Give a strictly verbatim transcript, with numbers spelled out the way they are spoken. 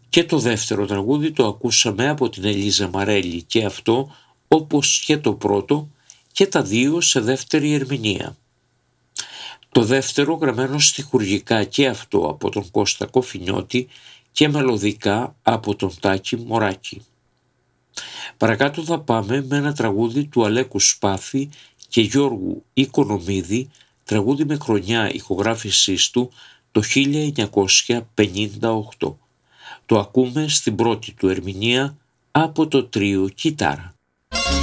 Και το δεύτερο τραγούδι το ακούσαμε από την Ελίζα Μαρέλη, και αυτό όπως και το πρώτο, και τα δύο σε δεύτερη ερμηνεία. Το δεύτερο γραμμένο στιχουργικά και αυτό από τον Κώστα Κοφινιώτη και μελωδικά από τον Τάκη Μωράκη. Παρακάτω θα πάμε με ένα τραγούδι του Αλέκου Σπάθη και Γιώργου Οικονομίδη, τραγούδι με χρονιά ηχογράφησής του το χίλια εννιακόσια πενήντα οκτώ. Το ακούμε στην πρώτη του ερμηνεία από το τρίο Κιτάρα.